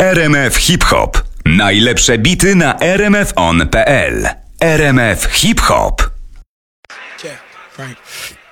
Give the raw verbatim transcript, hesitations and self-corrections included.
R M F Hip Hop. Najlepsze bity na r m f on kropka p l. R M F Hip Hop. Yeah, right.